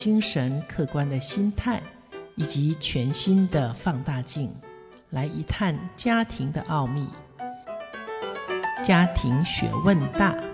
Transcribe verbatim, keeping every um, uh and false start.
精神客观的心态，以及全新的放大镜，来一探家庭的奥秘。家庭学问大。